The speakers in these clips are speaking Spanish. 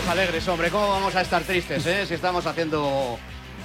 estamos alegres, hombre. ¿Cómo vamos a estar tristes, si estamos haciendo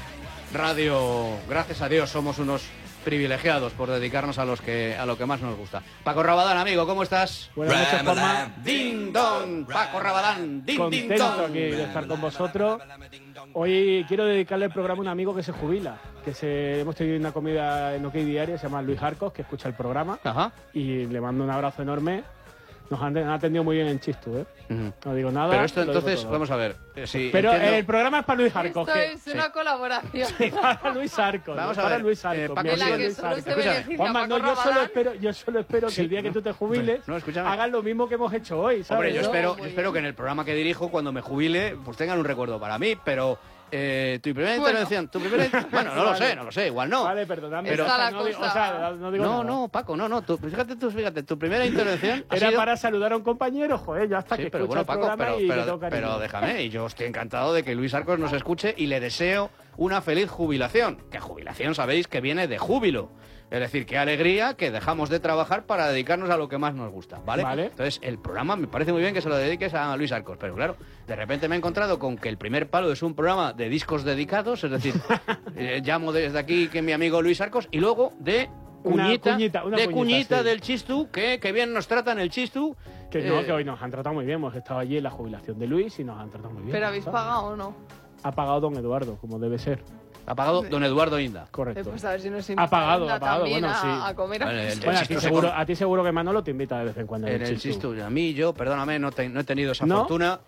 radio? Gracias a Dios somos unos privilegiados por dedicarnos a lo que más nos gusta. Paco Rabadán, amigo, ¿cómo estás? Buenas noches, Juanma. Ding dong, Paco Rabadán, ding ding Contento dong. aquí de estar con vosotros. Hoy quiero dedicarle el programa a un amigo que se jubila, hemos tenido una comida en OK Diario, se llama Luis Arcos, que escucha el programa. Ajá. Y le mando un abrazo enorme. Nos han atendido muy bien en Chistu, ¿eh? No digo nada. Pero esto lo digo entonces, todo. vamos a ver. Pero entiendo... el programa es para Luis Arcos. Esto es una colaboración. Sí, para Luis Arcos. Vamos no a para ver, Luis Arcos. Paco, mi En la amigo que Luis solo Arcos. se Escúchame, beneficia Juanma, Paco no, Rabadán. yo solo espero que el día que tú te jubiles No, escúchame. hagas lo mismo que hemos hecho hoy, ¿sabes? Hombre, yo No, espero que en el programa que dirijo, cuando me jubile, pues tengan un recuerdo para mí, pero tu primera intervención, bueno, no lo sé, igual no. Vale, perdóname. Pero- Está la no digo, cosa. no digo nada. No, Paco, no, fíjate, tu primera intervención ha Era sido... para saludar a un compañero, joder, ya hasta Sí, que pero escucha bueno, el Paco, programa y le tengo cariño. pero déjame, y yo estoy encantado de que Luis Arcos nos escuche y le deseo una feliz jubilación. Que jubilación sabéis que viene de júbilo. Es decir, qué alegría que dejamos de trabajar para dedicarnos a lo que más nos gusta, ¿vale? Vale. Entonces, el programa me parece muy bien que se lo dediques a Luis Arcos, pero claro, de repente me he encontrado con que el primer palo es un programa de discos dedicados, es decir, llamo desde aquí que mi amigo Luis Arcos, y luego de Una cuñita, cuñita, sí. del Chistu, que bien nos tratan el Chistu. Que no, que hoy nos han tratado muy bien. Hemos estado allí en la jubilación de Luis y nos han tratado muy bien. ¿Pero habéis pagado o no? Ha pagado don Eduardo, como debe ser. Ha pagado don Eduardo Inda. Correcto. Pues a ver si nos Ha invitan pagado, también bueno, sí. a comer. Vale, el Bueno, Chistu a ti seguro que Manolo te invita de vez en cuando. En el Chistu. A mí, yo, perdóname, no he tenido esa ¿No? fortuna,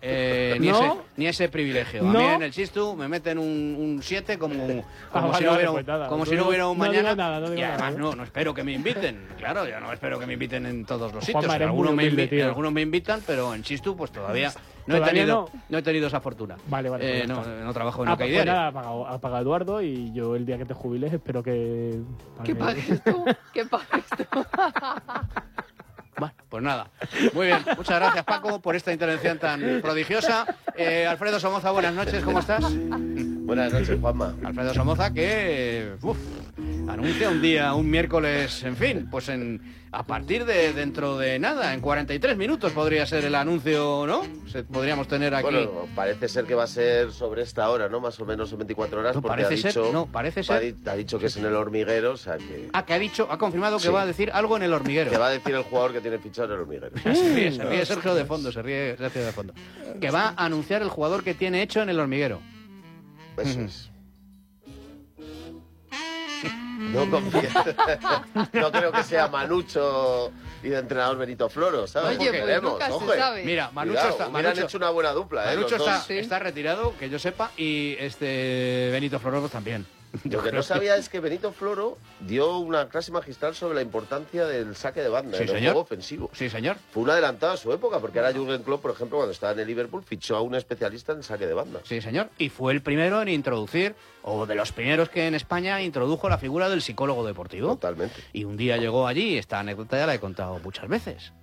ni ese privilegio. A ¿No? mí en el Chistu me meten un 7 como vale, si no hubiera pues nada. como si no hubiera un No mañana. digo nada, no digo y además nada, ¿eh? no espero que me inviten. Claro, ya no espero que me inviten en todos los sitios. Juanma, eres muy humilde, tío. Algunos me invitan, pero en Chistu pues todavía no he ¿Todavía tenido esa fortuna. Vale, pues ya no, está. no trabajo en Ah, OK pues Diario. nada, ha pagado Eduardo y yo el día que te jubiles espero que... ¿Qué pagues tú? ¿Qué pagues tú? Bueno, pues nada. Muy bien. Muchas gracias, Paco, por esta intervención tan prodigiosa. Alfredo Somoza, buenas noches. ¿Cómo estás? Buenas noches, Juanma. Alfredo Somoza, que anuncia un miércoles, en fin, pues a partir de dentro de nada, en 43 minutos podría ser el anuncio, ¿no? Podríamos tener aquí... Bueno, parece ser que va a ser sobre esta hora, ¿no? Más o menos en 24 horas, No, porque parece ser. ha dicho que es en El Hormiguero, o sea que... Ha confirmado que Sí. va a decir algo en El Hormiguero. Que va a decir el jugador que tiene fichado en El Hormiguero. Se ríe Sergio de fondo, se ríe Sergio de fondo. Que va a anunciar el jugador que tiene hecho en El Hormiguero. Eso es. No confío. No creo que sea Manucho y de entrenador Benito Floro, ¿sabes? Oye, Porque pues nunca se sabe. Mira, Manucho Cuidado, está... hubieran hecho una buena dupla, Manucho los dos. está, está retirado, que yo sepa, y Benito Floro pues, también. Yo Lo que creo no sabía es que Benito Floro dio una clase magistral sobre la importancia del saque de banda Sí, en el señor. juego ofensivo. Sí, señor. Fue un adelantado a su época, porque ahora Jürgen Klopp, por ejemplo, cuando estaba en el Liverpool, fichó a un especialista en saque de banda. Sí, señor. Y fue el primero en introducir, o de los primeros que en España introdujo la figura del psicólogo deportivo. Totalmente. Y un día llegó allí, esta anécdota ya la he contado muchas veces.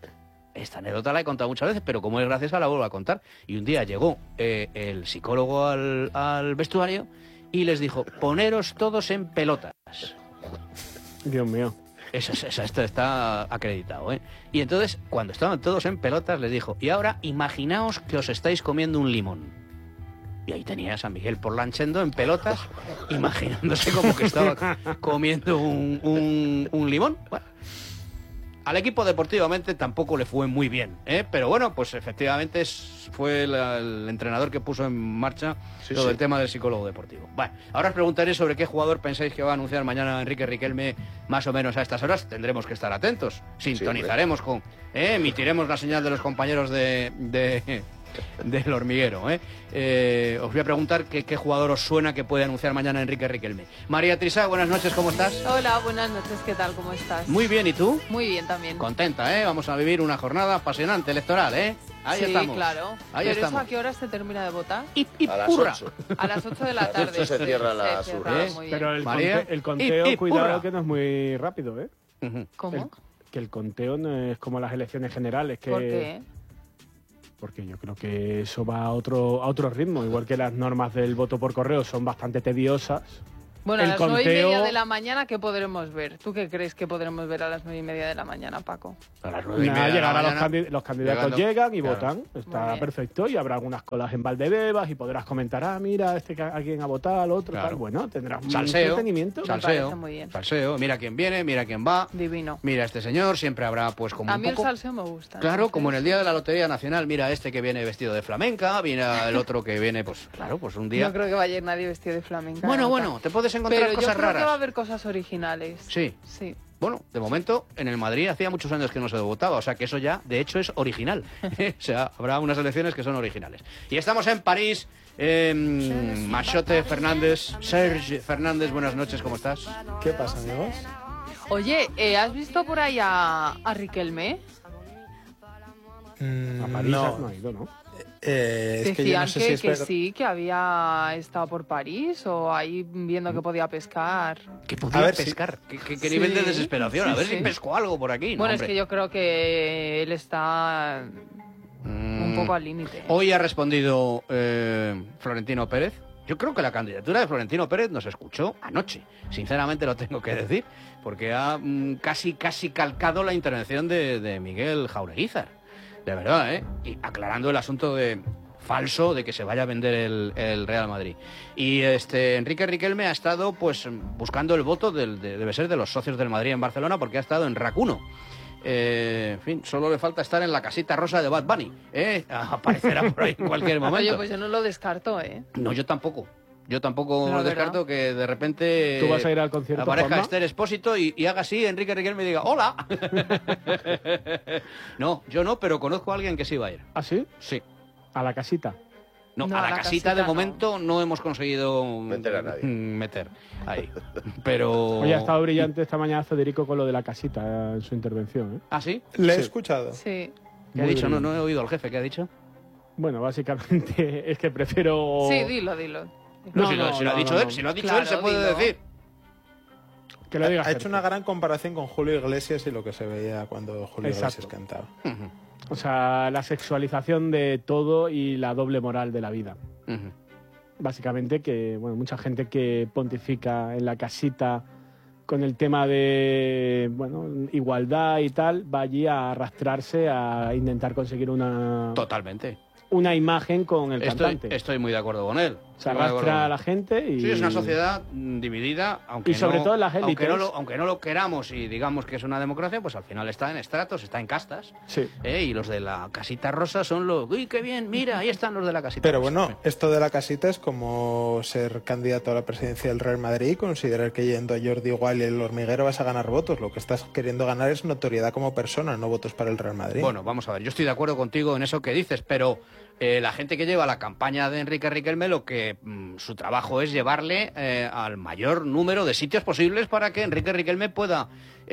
Pero como es graciosa la vuelvo a contar. Y un día llegó el psicólogo al vestuario y les dijo, poneros todos en pelotas. Dios mío. Esto está acreditado, ¿eh? Y entonces, cuando estaban todos en pelotas, les dijo, y ahora imaginaos que os estáis comiendo un limón. Y ahí tenías a Miguel Porlanchendo en pelotas, imaginándose como que estaba comiendo un limón. Bueno, al equipo deportivamente tampoco le fue muy bien, ¿eh? Pero bueno, pues efectivamente fue el entrenador que puso en marcha todo el tema del psicólogo deportivo. Bueno, ahora os preguntaré sobre qué jugador pensáis que va a anunciar mañana Enrique Riquelme más o menos a estas horas. Tendremos que estar atentos. Sintonizaremos emitiremos la señal de los compañeros del Hormiguero, os voy a preguntar qué jugador os suena que puede anunciar mañana Enrique Riquelme. María Trisá, buenas noches, ¿cómo estás? Hola, buenas noches, ¿qué tal? ¿Cómo estás? Muy bien, ¿y tú? Muy bien también. Contenta, Vamos a vivir una jornada apasionante electoral, Ahí sí, estamos. claro. Ahí ¿Pero estamos. eso a qué hora se termina de votar? Y A las purra. 8. A las 8 de la tarde. 8 se cierra la se sur, cierra, ¿eh? muy bien. Pero María, el conteo, y cuidado purra. que no es muy rápido, ¿eh? Ujú. ¿Cómo? Que el conteo no es como las elecciones generales. Que... ¿Por qué? Porque yo creo que eso va a otro ritmo. Igual que las normas del voto por correo son bastante tediosas. Bueno, a el las 9:30 conteo... de la mañana, ¿qué podremos ver? ¿Tú qué crees que podremos ver a las 9:30 de la mañana, Paco? A las Nada, 9:30 de la llegará mañana. los candidatos llegando- llegan y claro. votan. Muy Está bien. perfecto. Y habrá algunas colas en Valdebebas y podrás comentar, mira, a quién ha votado, al otro, Claro. tal. Bueno, tendrás un Salseo. entretenimiento. Sal- parece muy bien. Salseo. Mira quién viene, mira quién va. Divino. Mira este señor, siempre habrá pues como A un mí el poco... salseo me gusta. Claro, entonces- como en el día de la Lotería Nacional, mira este que viene vestido de flamenca, mira el otro que viene, pues claro, pues un día... No creo que vaya a ir nadie vestido de flamenca. Bueno, nunca. bueno, te puedes encontrar Pero yo cosas creo que va a raras. haber cosas originales. Sí. Sí. Bueno, de momento en el Madrid hacía muchos años que no se votaba, o sea que eso ya, de hecho, es original. O sea, habrá unas elecciones que son originales. Y estamos en París. Machote Fernández, Serge Fernández, buenas noches, ¿cómo estás? ¿Qué pasa, amigos? Oye, ¿has visto por ahí a Riquelme? A París no ha ido, ¿no? Es que yo Decían no sé si es que verdad. sí, que había estado por París o ahí viendo que podía pescar. Que A podía ver, sí. pescar. ¿Qué Sí, nivel de desesperación? A sí, ver sí. si pesco algo por aquí. No, Bueno, es hombre. que yo creo que él está un poco al límite. Hoy ha respondido Florentino Pérez. Yo creo que la candidatura de Florentino Pérez nos escuchó anoche. Sinceramente lo tengo que decir, porque ha casi calcado la intervención de Miguel Jaureguizar. De verdad, ¿eh? Y aclarando el asunto de falso de que se vaya a vender el Real Madrid. Y Enrique Riquelme ha estado pues buscando el voto debe ser de los socios del Madrid en Barcelona, porque ha estado en RAC1. En fin, solo le falta estar en la casita rosa de Bad Bunny, ¿eh? Aparecerá por ahí en cualquier momento. Oye, pues yo no lo descarto, ¿eh? No, yo tampoco. Yo tampoco La verdad. descarto que de repente ¿Tú vas a ir al concierto, aparezca Juanma? Esther Expósito y haga así, Enrique Riquelme y diga ¡hola! No, yo no, pero conozco a alguien que sí va a ir. ¿Ah, sí? Sí. A la casita. No, No, a a la la casita de casita no. momento no hemos conseguido Meter a nadie. meter ahí. Pero... Hoy ha estado brillante esta mañana Federico con lo de la casita en su intervención, ¿eh? ¿Ah, sí? Le he Sí. escuchado. Sí. ¿Qué ha Muy dicho? No, brillante. no he oído al jefe. ¿Qué ha dicho? Bueno, básicamente es que prefiero... Sí, dilo. No, No, si lo ha no, dicho no, él, no. si lo ha dicho Claro, él, se puede dilo. decir. Que lo diga Ha hecho Sergio. una gran comparación con Julio Iglesias y lo que se veía cuando Julio Exacto. Iglesias cantaba. Ujú, O sea, la sexualización de todo y la doble moral de la vida. ujú. Básicamente que, bueno, mucha gente que pontifica en la casita con el tema de, bueno, igualdad y tal, va allí a arrastrarse a intentar conseguir una imagen con el cantante. Estoy muy de acuerdo con él. Se Estoy muy de acuerdo con arrastra a él. la gente y... Sí, es una sociedad dividida, aunque Y sobre no, todo en las élites. aunque no lo queramos y digamos que es una democracia, pues al final está en estratos, está en castas. Sí. Y los de la casita rosa son los... ¡Uy, qué bien! Mira, ahí están los de la casita Pero rosa. bueno, esto de la casita es como ser candidato a la presidencia del Real Madrid y considerar que yendo a Jordi Wild y el hormiguero vas a ganar votos. Lo que estás queriendo ganar es notoriedad como persona, no votos para el Real Madrid. Bueno, vamos a ver, yo estoy de acuerdo contigo en eso que dices, pero la gente que lleva la campaña de Enrique Riquelme, lo que su trabajo es llevarle al mayor número de sitios posibles para que Enrique Riquelme pueda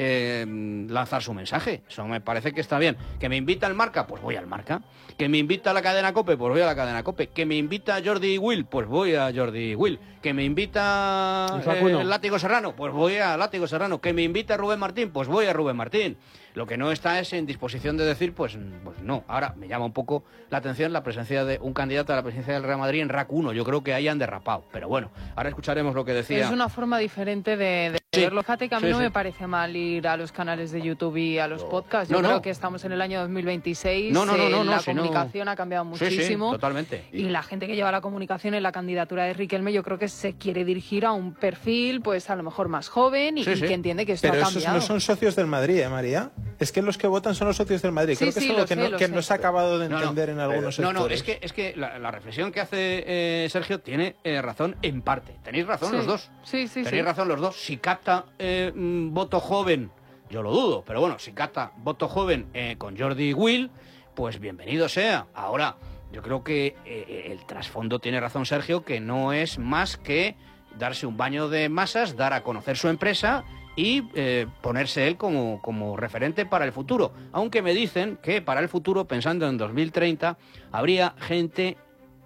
lanzar su mensaje. Eso me parece que está bien. ¿Que me invita al Marca? Pues voy al Marca. ¿Que me invita a la cadena COPE? Pues voy a la cadena COPE. ¿Que me invita a Jordi Will? Pues voy a Jordi Will. ¿Que me invita el Látigo Serrano? Pues voy a Látigo Serrano. ¿Que me invita a Rubén Martín? Pues voy a Rubén Martín. Lo que no está es en disposición de decir, pues no. Ahora me llama un poco la atención la presencia de un candidato a la presidencia del Real Madrid en RAC1. Yo creo que ahí han derrapado. Pero bueno, ahora escucharemos lo que decía. Es una forma diferente de Sí. verlo. Fíjate que a mí Sí, no sí. me parece mal ir a los canales de YouTube y a los podcasts. Yo No, creo no. que estamos en el año 2026. No, La si no- comunicación ha cambiado Sí, muchísimo. sí, totalmente. Y la gente que lleva la comunicación en la candidatura de Riquelme, yo creo que se quiere dirigir a un perfil, pues a lo mejor más joven y, Sí, y sí. que entiende que esto Pero ha esos cambiado. no son socios del Madrid, María. Es que los que votan son los socios del Madrid. Sí, Creo que sí, es algo lo que, sé, no, lo que sé. no se ha acabado de No, no. entender en algunos No, sectores. es que la reflexión que hace Sergio tiene razón en parte. Tenéis razón Sí. los dos. Sí, sí, Tenéis sí. razón los dos. Si capta voto joven, yo lo dudo, pero bueno, si capta voto joven con Jordi Will, pues bienvenido sea. Ahora, yo creo que el trasfondo tiene razón Sergio, que no es más que darse un baño de masas, dar a conocer su empresa y ponerse él como referente para el futuro. Aunque me dicen que para el futuro, pensando en 2030, habría gente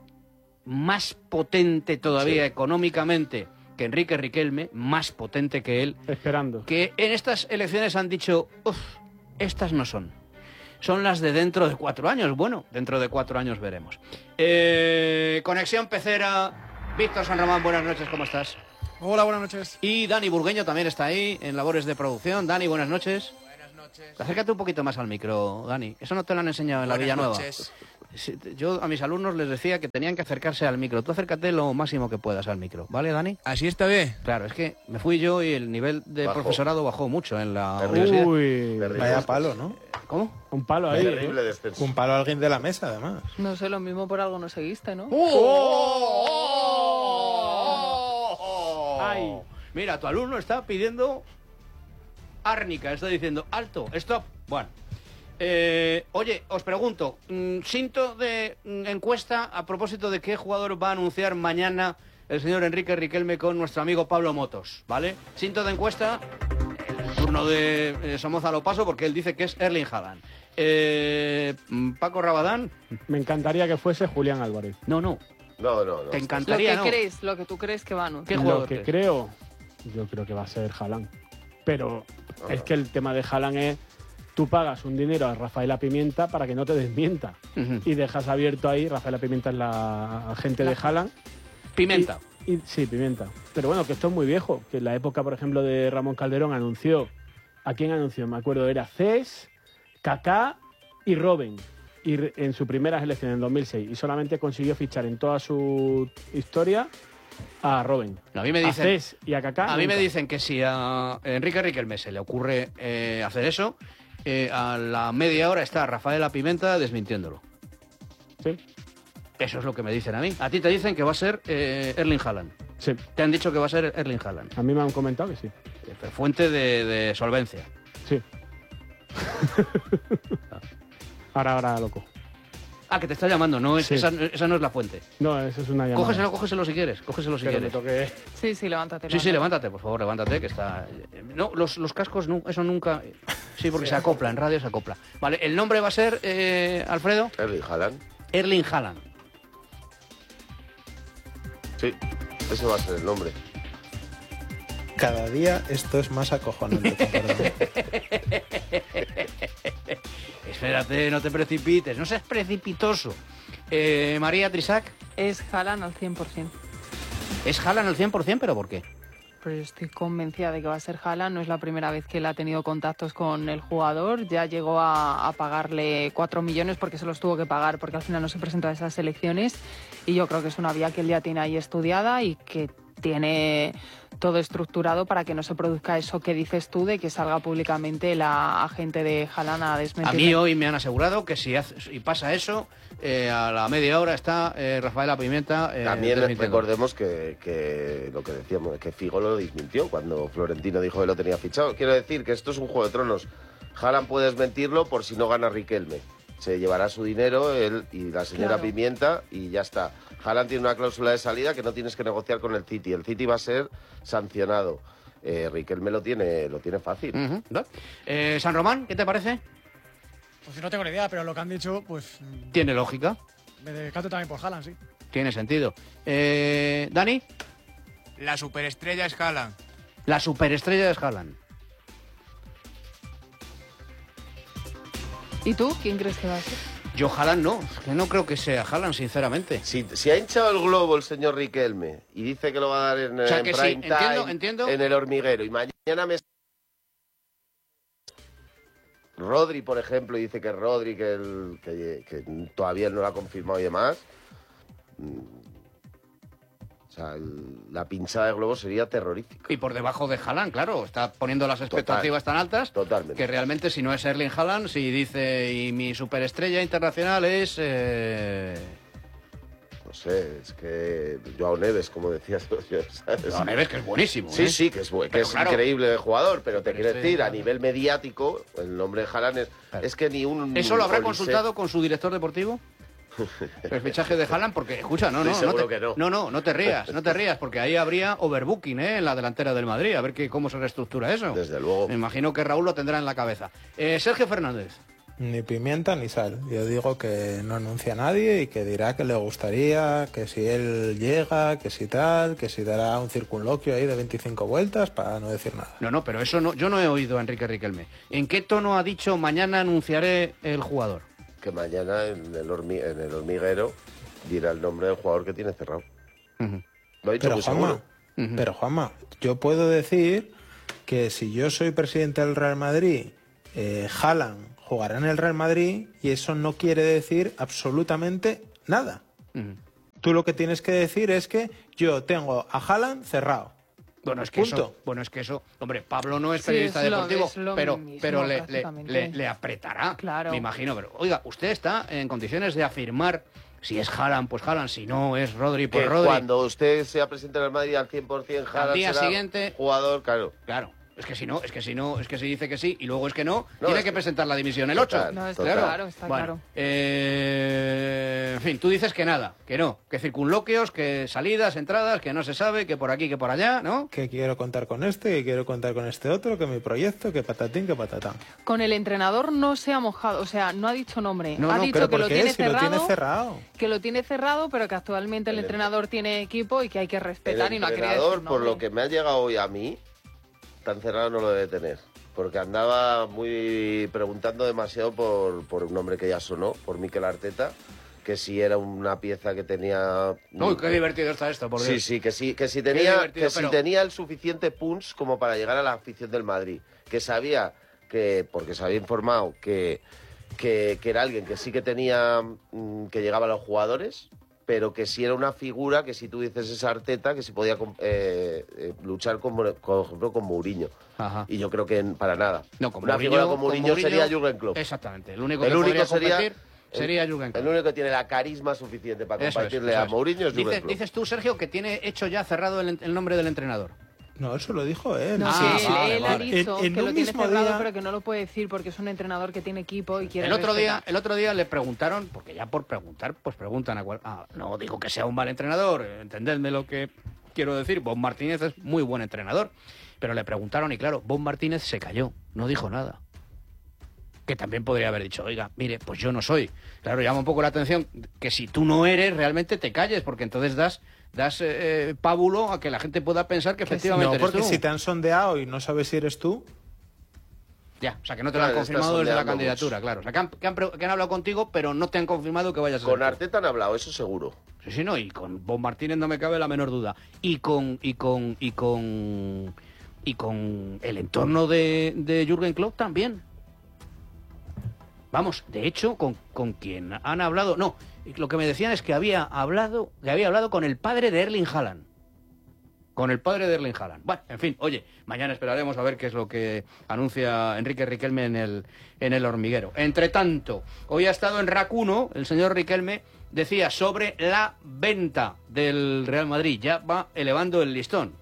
más potente todavía económicamente que Enrique Riquelme, más potente que él, Esperando. que en estas elecciones han dicho, uff, estas no son. Son las de dentro de 4 años. Bueno, dentro de 4 años veremos. Conexión Pecera. Víctor San Román, buenas noches, ¿cómo estás? Hola, buenas noches. Y Dani Burgueño también está ahí en labores de producción. Dani, buenas noches. Buenas noches. Acércate un poquito más al micro, Dani. Eso no te lo han enseñado en la Villanueva. Noches. Sí, yo a mis alumnos les decía que tenían que acercarse al micro. Tú acércate lo máximo que puedas al micro, ¿vale, Dani? ¿Así está bien? Claro, es que me fui yo y el nivel de Bajó. profesorado bajó mucho en la Terrible. universidad. Uy, Terrible. Vaya palo, ¿no? ¿Cómo? un palo ahí. Terrible descenso. Un palo a alguien de la mesa, además. No sé, lo mismo por algo no seguiste, ¿no? Ay. Mira, tu alumno está pidiendo árnica, está diciendo alto, stop. Bueno, oye, os pregunto, cinto de encuesta a propósito de qué jugador va a anunciar mañana el señor Enrique Riquelme con nuestro amigo Pablo Motos, ¿vale? Cinto de encuesta, el turno de Somoza lo paso porque él dice que es Erling Haaland. Paco Rabadán, Me encantaría que fuese Julián Álvarez. no, No. te Lo encantaría, que ¿no? crees, lo que tú crees que va a anunciar. ¿Qué Lo jugador que crees? yo creo que va a ser Haaland. Pero es que el tema de Haaland es, tú pagas un dinero a Rafaela Pimienta para que no te desmienta. Ujú. Y dejas abierto ahí, Rafaela Pimienta es la agente de Haaland. Pimenta. Sí, Pimienta. Pero bueno, que esto es muy viejo. Que en la época, por ejemplo, de Ramón Calderón anunció... ¿A quién anunció? Me acuerdo, era Cés, Kaká y Robben. Y en su primera selección, en 2006. Y solamente consiguió fichar en toda su historia a Robben. A mí me A dicen... Cés y a Kaká. A mí me nunca. dicen que si a Enrique Riquelme se le ocurre hacer eso, a la media hora está Rafaela Pimenta desmintiéndolo. Sí, Eso es lo que me dicen a mí. A ti te dicen que va a ser Erling Haaland. sí. Te han dicho que va a ser Erling Haaland. A mí me han comentado que sí. Fuente de solvencia. Sí. ahora, loco. Ah, que te está llamando. No, Sí. esa no es la fuente. No, eso es una llamada. Cógeselo si quieres. Cógeselo si Pero me quieres. toque... Sí, levántate. Sí, levántate, por favor, levántate, que está... No, los cascos, no, eso nunca... Sí, porque se acopla, en radio se acopla. Vale, el nombre va a ser, Alfredo, Erling Haaland. Erling Haaland. Sí, ese va a ser el nombre. Cada día esto es más acojonante, perdón. Espérate, no te precipites, no seas precipitoso. María Trisac, Es Haaland al 100%. ¿es Haaland al 100%? ¿Pero por qué? Pero estoy convencida de que va a ser Haaland. No es la primera vez que él ha tenido contactos con el jugador. Ya llegó a pagarle 4 millones porque se los tuvo que pagar porque al final no se presentó a esas elecciones. Y yo creo que es una vía que él ya tiene ahí estudiada y que tiene todo estructurado para que no se produzca eso que dices tú de que salga públicamente la agente de Haaland a A desmentir. mí hoy me han asegurado que si pasa eso, a la media hora está Rafaela Pimienta También desmintiendo. recordemos que lo que decíamos, que Figo lo desmintió cuando Florentino dijo que lo tenía fichado. Quiero decir que esto es un Juego de Tronos. Haaland puede desmentirlo por si no gana Riquelme. Se llevará su dinero él y la señora Claro. Pimienta y ya está. Haaland tiene una cláusula de salida que no tienes que negociar con el City. El City va a ser sancionado. Riquelme lo tiene fácil. Ujú, ¿no? San Román, ¿qué te parece? Pues no tengo ni idea, pero lo que han dicho, pues Tiene lógica, me decanto también por Haaland, sí. tiene sentido. Dani, La superestrella es Haaland. la superestrella es Haaland. ¿Y tú? ¿Quién crees que va a ser? Yo Haaland no, es que no creo que sea Haaland, sinceramente. Si ha hinchado el globo el señor Riquelme y dice que lo va a dar en, O sea en que sí, prime time, entiendo. en el hormiguero, y mañana me... Rodri, por ejemplo, y dice que Rodri, que todavía no lo ha confirmado y demás. O sea, la pinchada de globo sería terrorífica. Y por debajo de Haaland, claro, está poniendo las expectativas tan altas Totalmente. que realmente si no es Erling Haaland, si dice y mi superestrella internacional es... No sé, es que Joao Neves, como decías yo, ¿sabes? No, Neves, que es buenísimo. Sí, ¿eh? sí, que es Pero claro, increíble de jugador, pero te quiero sí, decir, a claro. nivel mediático, el nombre de Haaland Claro. es que ni un... ¿Eso lo habrá Olise- consultado con su director deportivo? El fichaje de Haaland, porque, escucha, Estoy seguro que no. No te rías, porque ahí habría overbooking, en la delantera del Madrid, a ver cómo se reestructura eso. Desde luego. Me imagino que Raúl lo tendrá en la cabeza. Sergio Fernández. Ni pimienta ni sal. Yo digo que no anuncia a nadie y que dirá que le gustaría, que si él llega, que si tal, que si dará un circunloquio ahí de 25 vueltas para no decir nada. No, pero eso no, yo no he oído a Enrique Riquelme. ¿En qué tono ha dicho mañana anunciaré el jugador? Que mañana en el hormiguero dirá el nombre del jugador que tiene cerrado. Ujú. Lo ha dicho Pero muy Juanma, seguro. Pero Juanma, yo puedo decir que si yo soy presidente del Real Madrid, Haaland jugará en el Real Madrid y eso no quiere decir absolutamente nada. Tú lo que tienes que decir es que yo tengo a Haaland cerrado. Bueno, es que eso, hombre, Pablo no es periodista deportivo, pero le apretará, claro. Me imagino. Pero, oiga, usted está en condiciones de afirmar si es Haaland, pues Haaland, si no es Rodri, pues Rodri. Cuando usted sea presidente del Madrid al 100%, Haaland al día será siguiente, jugador, claro. Es que si dice que sí y luego es que no, tiene que presentar la dimisión el 8. No, está claro, está claro. En fin, tú dices que nada, que no, que circunloquios, que salidas, entradas, que no se sabe, que por aquí, que por allá, ¿no? Que quiero contar con este, que quiero contar con este otro, que mi proyecto, que patatín, que patatán. Con el entrenador no se ha mojado, o sea, no ha dicho nombre. No, ha dicho pero que lo tiene cerrado. Que lo tiene cerrado, pero que actualmente el entrenador tiene equipo y que hay que respetar y no ha querido decir nombre. Por lo que me ha llegado hoy a mí, tan cerrado no lo debe tener, porque andaba muy preguntando demasiado por un nombre que ya sonó, por Mikel Arteta, que si era una pieza que tenía... Uy, qué divertido está esto, por Dios. Sí, que si tenía el suficiente punch como para llegar a la afición del Madrid, que sabía que, porque se había informado que era alguien que sí que tenía, que llegaba a los jugadores, pero que sí era una figura que si tú dices es Arteta, que si podía luchar por ejemplo con Mourinho. Ajá. Y yo creo que para nada. No, con una Mourinho, figura con Mourinho sería Jürgen Klopp. Exactamente, el único que podría competir sería Jürgen Klopp. El único que tiene la carisma suficiente para compartirle a Mourinho es Jürgen Klopp. Dices tú, Sergio, que tiene hecho ya cerrado el nombre del entrenador. No, eso lo dijo él. No, él ha dicho en que un lo tiene mismo cerrado, día... pero que no lo puede decir porque es un entrenador que tiene equipo y quiere El otro día le preguntaron, porque ya por preguntar, pues preguntan no digo que sea un mal entrenador, entendedme lo que quiero decir, Bob Martínez es muy buen entrenador, pero le preguntaron y claro, Bob Martínez se calló, no dijo nada. Que también podría haber dicho, oiga, mire, pues yo no soy. Claro, llama un poco la atención que si tú no eres, realmente te calles, porque entonces das pábulo a que la gente pueda pensar que efectivamente eres tú. No, porque si te han sondeado y no sabes si eres tú... Ya, o sea, que no te lo han confirmado desde la candidatura, mucho. Claro. O sea, que han hablado contigo, pero no te han confirmado que vayas a ser Con Arteta han hablado, eso seguro. Sí, no, y con Bob Martínez no me cabe la menor duda. Y con el entorno de Jürgen Klopp también. Vamos, de hecho, con quien han hablado... No, lo que me decían es que había hablado con el padre de Erling Haaland. Con el padre de Erling Haaland. Bueno, en fin, oye, mañana esperaremos a ver qué es lo que anuncia Enrique Riquelme en el hormiguero. Entre tanto, hoy ha estado en RAC 1, el señor Riquelme decía sobre la venta del Real Madrid. Ya va elevando el listón.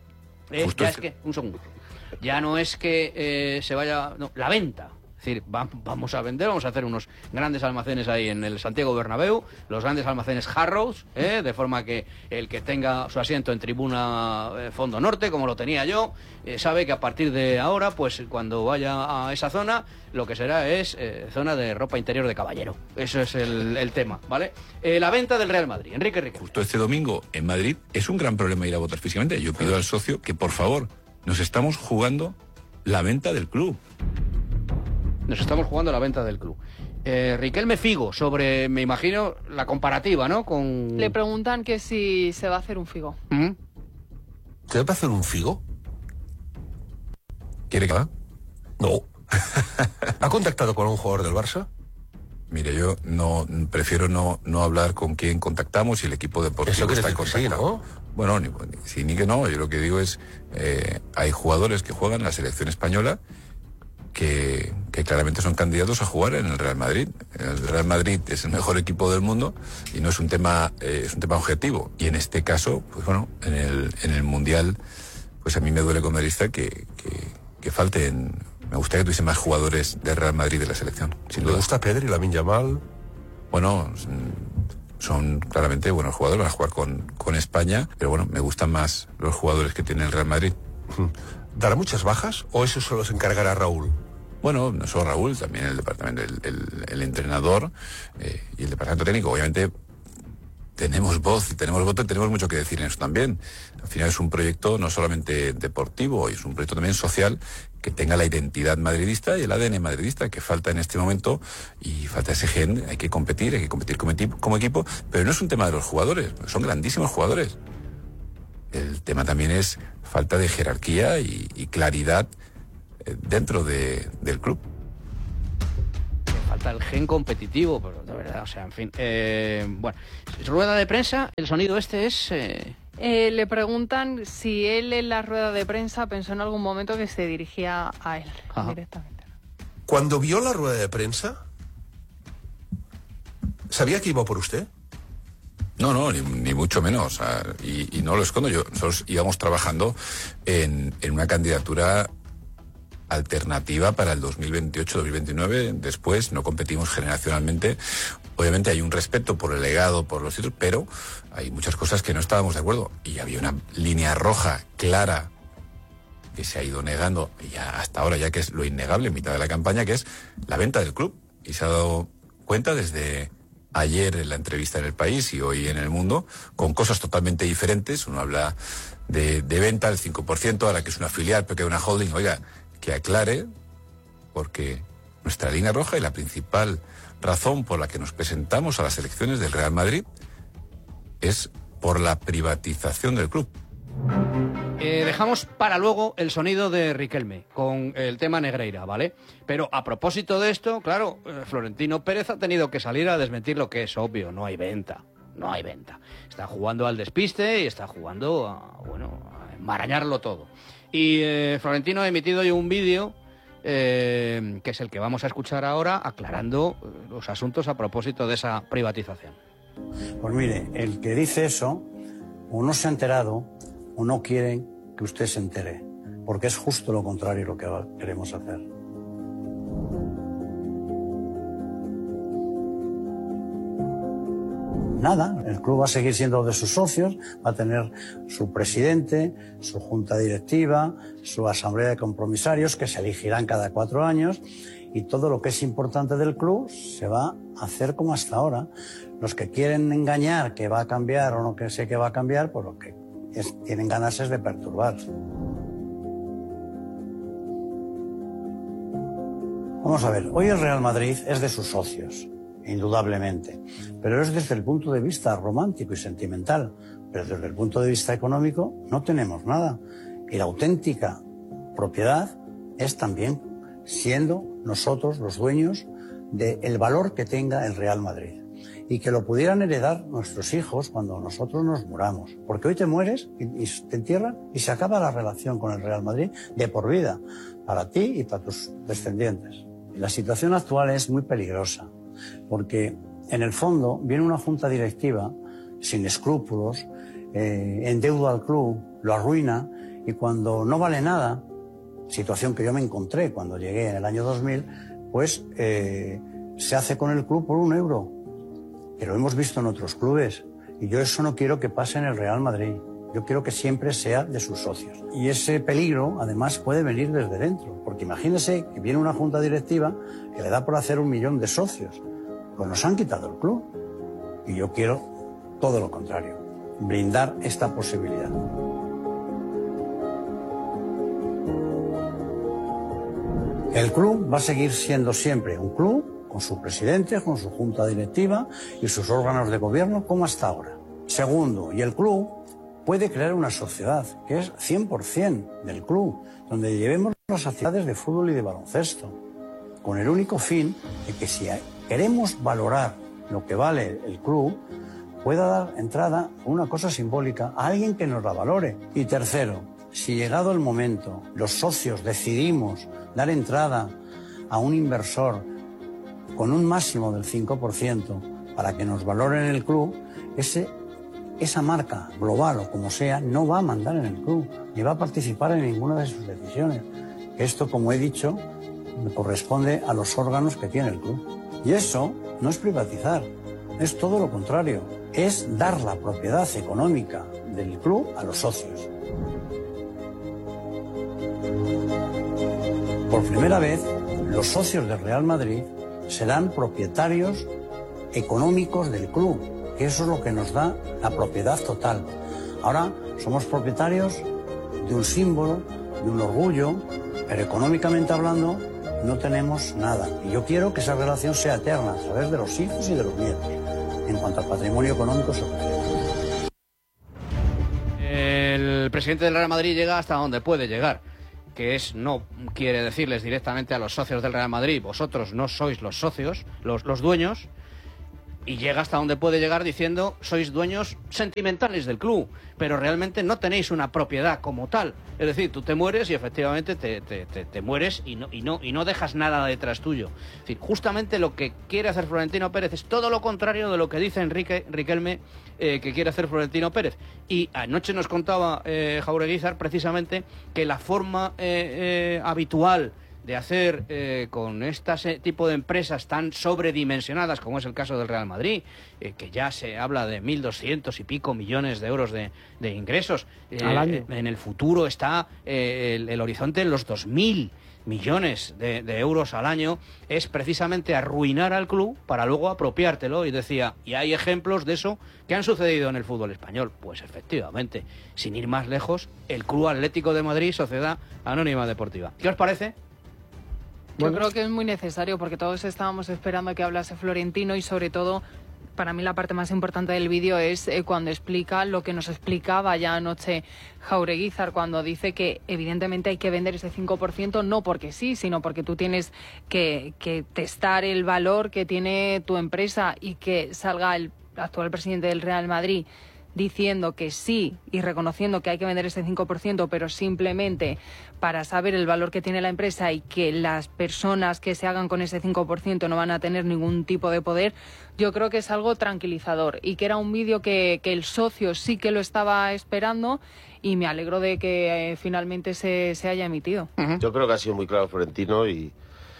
Un segundo. Ya no es que se vaya... No, la venta. Es decir, vamos a vender, vamos a hacer unos grandes almacenes ahí en el Santiago Bernabéu, los grandes almacenes Harrods, de forma que el que tenga su asiento en tribuna fondo norte, como lo tenía yo, sabe que a partir de ahora, pues cuando vaya a esa zona, lo que será es zona de ropa interior de caballero. Eso es el tema, ¿vale? La venta del Real Madrid. Enrique Riquelme. Justo este domingo en Madrid es un gran problema ir a votar físicamente. Yo pido al socio que, por favor, nos estamos jugando la venta del club. Nos estamos jugando la venta del club. Riquelme Figo, sobre, me imagino, la comparativa, ¿no? Le preguntan que si se va a hacer un Figo. ¿Se va a hacer un Figo? ¿Quiere que va? No. ¿Ha contactado con un jugador del Barça? Mire, yo prefiero no hablar con quién contactamos y el equipo deportivo está en contacto. Sí, ¿no? Bueno, ni que no. Yo lo que digo es, hay jugadores que juegan en la selección española que claramente son candidatos a jugar en el Real Madrid. El Real Madrid es el mejor equipo del mundo y no es un tema objetivo. Y en este caso, pues bueno, en el Mundial, pues a mí me duele como madridista que falten. Me gustaría que tuviese más jugadores del Real Madrid de la selección. ¿Le gusta Pedri, Lamine Yamal? Bueno, son claramente buenos jugadores, van a jugar con España, pero bueno, me gustan más los jugadores que tiene el Real Madrid. ¿Dará muchas bajas o eso solo se encargará Raúl? Bueno, no solo Raúl, también el departamento, el entrenador y el departamento técnico. Obviamente tenemos voz, tenemos voto y tenemos mucho que decir en eso también. Al final es un proyecto no solamente deportivo, es un proyecto también social que tenga la identidad madridista y el ADN madridista que falta en este momento y falta ese gen. Hay que competir como equipo, pero no es un tema de los jugadores, son grandísimos jugadores. el tema también es falta de jerarquía y claridad dentro del club. Falta el gen competitivo, pero de verdad, o sea, en fin. Bueno, rueda de prensa, el sonido este es... Le preguntan si él en la rueda de prensa pensó en algún momento que se dirigía a él directamente. Cuando vio la rueda de prensa, ¿sabía que iba por usted? No, ni mucho menos. Y no lo escondo. Nosotros íbamos trabajando en una candidatura alternativa para el 2028-2029. Después no competimos generacionalmente. Obviamente hay un respeto por el legado, por los títulos, pero hay muchas cosas que no estábamos de acuerdo. Y había una línea roja clara que se ha ido negando ya hasta ahora, ya que es lo innegable en mitad de la campaña, que es la venta del club. Y se ha dado cuenta desde ayer en la entrevista en El País y hoy en El Mundo, con cosas totalmente diferentes. Uno habla de venta del 5%, ahora que es una filial, pero que es una holding. Oiga, que aclare, porque nuestra línea roja y la principal razón por la que nos presentamos a las elecciones del Real Madrid es por la privatización del club. Dejamos para luego el sonido de Riquelme con el tema Negreira, ¿vale? Pero a propósito de esto, claro, Florentino Pérez ha tenido que salir a desmentir lo que es obvio, no hay venta. Está jugando al despiste y está jugando a enmarañarlo todo. Y Florentino ha emitido hoy un vídeo que es el que vamos a escuchar ahora, aclarando los asuntos a propósito de esa privatización. Pues mire, el que dice eso o no se ha enterado o no quiere que usted se entere, porque es justo lo contrario lo que queremos hacer. Nada, el club va a seguir siendo de sus socios, va a tener su presidente, su junta directiva, su asamblea de compromisarios que se elegirán cada 4 años y todo lo que es importante del club se va a hacer como hasta ahora. Los que quieren engañar que va a cambiar o no que sé que va a cambiar, pues lo que tienen ganas es de perturbar. Vamos a ver, hoy el Real Madrid es de sus socios, indudablemente, pero es desde el punto de vista romántico y sentimental, pero desde el punto de vista económico no tenemos nada. Y la auténtica propiedad es también siendo nosotros los dueños del valor que tenga el Real Madrid y que lo pudieran heredar nuestros hijos cuando nosotros nos muramos. Porque hoy te mueres y te entierran y se acaba la relación con el Real Madrid de por vida, para ti y para tus descendientes. Y la situación actual es muy peligrosa, porque en el fondo viene una junta directiva sin escrúpulos, endeuda al club, lo arruina y cuando no vale nada, situación que yo me encontré cuando llegué en el año 2000, pues se hace con el club por €1, que lo hemos visto en otros clubes y yo eso no quiero que pase en el Real Madrid. Yo quiero que siempre sea de sus socios. Y ese peligro, además, puede venir desde dentro. Porque imagínese que viene una junta directiva que le da por hacer 1 millón de socios. Pues nos han quitado el club. Y yo quiero todo lo contrario. Brindar esta posibilidad. El club va a seguir siendo siempre un club con su presidente, con su junta directiva y sus órganos de gobierno, como hasta ahora. Segundo, y el club puede crear una sociedad que es 100% del club, donde llevemos las actividades de fútbol y de baloncesto, con el único fin de que si queremos valorar lo que vale el club, pueda dar entrada a una cosa simbólica a alguien que nos la valore. Y tercero, si llegado el momento los socios decidimos dar entrada a un inversor con un máximo del 5% para que nos valoren el club, esa marca global o como sea no va a mandar en el club ni va a participar en ninguna de sus decisiones. Esto, como he dicho, me corresponde a los órganos que tiene el club. Y eso no es privatizar, es todo lo contrario. Es dar la propiedad económica del club a los socios. Por primera vez, los socios del Real Madrid serán propietarios económicos del club, que eso es lo que nos da la propiedad total. Ahora somos propietarios de un símbolo, de un orgullo, pero económicamente hablando no tenemos nada. Y yo quiero que esa relación sea eterna a través de los hijos y de los nietos, en cuanto al patrimonio económico se refiere. El presidente del Real Madrid llega hasta donde puede llegar, que es, no quiere decirles directamente a los socios del Real Madrid, vosotros no sois los socios, los dueños, y llega hasta donde puede llegar diciendo sois dueños sentimentales del club, pero realmente no tenéis una propiedad como tal. Es decir, tú te mueres y efectivamente te mueres y no dejas nada detrás tuyo. Es decir, justamente lo que quiere hacer Florentino Pérez es todo lo contrario de lo que dice Riquelme que quiere hacer Florentino Pérez. Y anoche nos contaba Jaureguizar precisamente que la forma habitual de hacer con este tipo de empresas tan sobredimensionadas como es el caso del Real Madrid, que ya se habla de 1.200 y pico millones de euros de ingresos. Al año. En el futuro está el horizonte en los 2.000 millones de euros al año, es precisamente arruinar al club para luego apropiártelo. Y decía, y hay ejemplos de eso que han sucedido en el fútbol español. Pues efectivamente, sin ir más lejos, el Club Atlético de Madrid, Sociedad Anónima Deportiva. ¿Qué os parece? Yo creo que es muy necesario porque todos estábamos esperando a que hablase Florentino y sobre todo, para mí la parte más importante del vídeo es cuando explica lo que nos explicaba ya anoche Jaureguizar, cuando dice que evidentemente hay que vender ese 5% no porque sí, sino porque tú tienes que testar el valor que tiene tu empresa y que salga el actual presidente del Real Madrid diciendo que sí y reconociendo que hay que vender ese 5%, pero simplemente para saber el valor que tiene la empresa y que las personas que se hagan con ese 5% no van a tener ningún tipo de poder, yo creo que es algo tranquilizador y que era un vídeo que el socio sí que lo estaba esperando y me alegro de que finalmente se haya emitido. Yo creo que ha sido muy claro Florentino y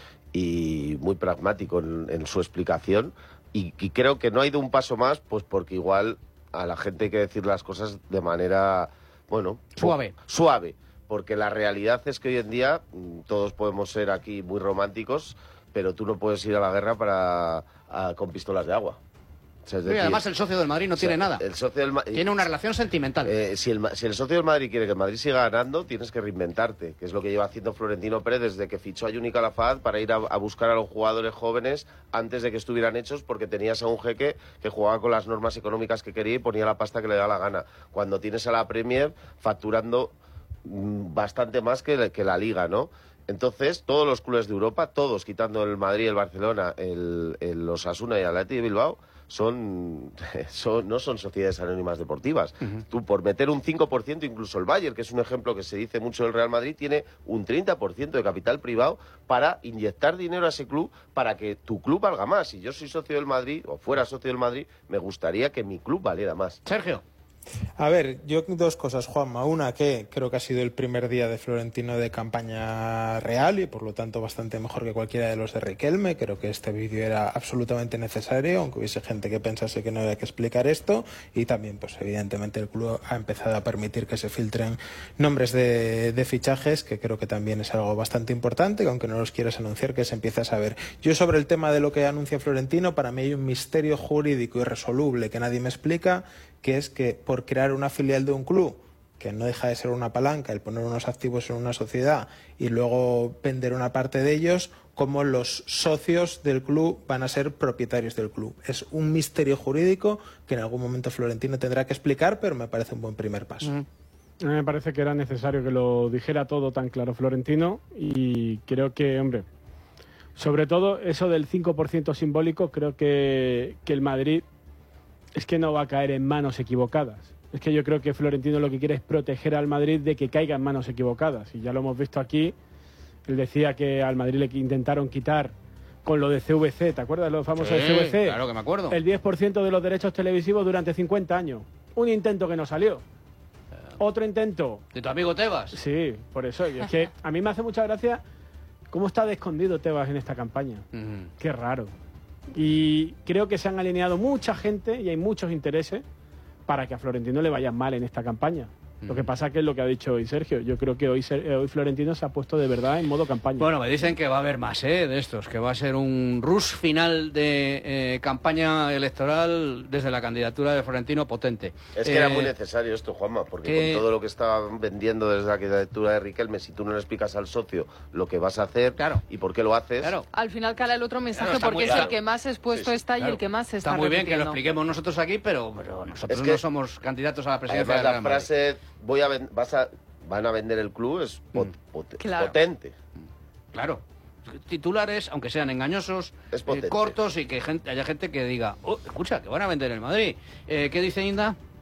muy pragmático en su explicación y creo que no ha ido un paso más, pues porque igual a la gente hay que decir las cosas de manera, bueno, suave, porque la realidad es que hoy en día todos podemos ser aquí muy románticos, pero tú no puedes ir a la guerra con pistolas de agua. O sea, es decir, además el socio del Madrid no tiene nada. El socio del tiene una relación sentimental. Si el socio del Madrid quiere que el Madrid siga ganando, tienes que reinventarte, que es lo que lleva haciendo Florentino Pérez desde que fichó a Juni Calafat para ir a buscar a los jugadores jóvenes antes de que estuvieran hechos, porque tenías a un jeque que jugaba con las normas económicas que quería y ponía la pasta que le da la gana. Cuando tienes a la Premier facturando bastante más que la Liga, ¿no? Entonces, todos los clubes de Europa, todos, quitando el Madrid, el Barcelona, el Osasuna y el Athletic de Bilbao, no son sociedades anónimas deportivas. Tú, por meter un 5%, incluso el Bayern, que es un ejemplo que se dice mucho del Real Madrid, tiene un 30% de capital privado para inyectar dinero a ese club para que tu club valga más. Si yo soy socio del Madrid, o fuera socio del Madrid, me gustaría que mi club valiera más. Sergio. A ver, yo dos cosas, Juanma. Una, que creo que ha sido el primer día de Florentino de campaña real y por lo tanto bastante mejor que cualquiera de los de Riquelme. Creo que este vídeo era absolutamente necesario, aunque hubiese gente que pensase que no había que explicar esto. Y también, pues evidentemente el club ha empezado a permitir que se filtren nombres de fichajes, que creo que también es algo bastante importante, que aunque no los quieras anunciar, que se empiece a saber. Yo sobre el tema de lo que anuncia Florentino, para mí hay un misterio jurídico irresoluble que nadie me explica, que es que por crear una filial de un club, que no deja de ser una palanca, el poner unos activos en una sociedad y luego vender una parte de ellos, como los socios del club van a ser propietarios del club. Es un misterio jurídico que en algún momento Florentino tendrá que explicar, pero me parece un buen primer paso. A mí me parece que era necesario que lo dijera todo tan claro Florentino y creo que, hombre, sobre todo eso del 5% simbólico, creo que el Madrid es que no va a caer en manos equivocadas. Es que yo creo que Florentino lo que quiere es proteger al Madrid de que caiga en manos equivocadas. Y ya lo hemos visto aquí. Él decía que al Madrid le intentaron quitar con lo de CVC. ¿Te acuerdas de lo famoso de CVC? Claro que me acuerdo. El 10% de los derechos televisivos durante 50 años. Un intento que no salió. Otro intento. ¿De tu amigo Tebas? Sí, por eso. Y es que a mí me hace mucha gracia cómo está de escondido Tebas en esta campaña. Qué raro. Y creo que se han alineado mucha gente y hay muchos intereses para que a Florentino le vaya mal en esta campaña. Lo que pasa que es lo que ha dicho hoy Sergio. Yo creo que hoy Florentino se ha puesto de verdad en modo campaña. Bueno, me dicen que va a haber más de estos, que va a ser un rush final de campaña electoral desde la candidatura de Florentino potente. Es que era muy necesario esto, Juanma, porque con todo lo que estaban vendiendo desde la candidatura de Riquelme, si tú no le explicas al socio lo que vas a hacer y por qué lo haces... Al final cala el otro mensaje porque es el que más expuesto está y el que más se está muy bien que lo repitiendo. expliquemos nosotros aquí, pero nosotros no somos candidatos a la presidencia además, de Real Madrid. la frase van a vender el club, es Claro. potente. Claro. Titulares, aunque sean engañosos, Es potente. cortos y que haya gente que diga, oh, escucha, que van a vender el Madrid. ¿Qué dice Inda?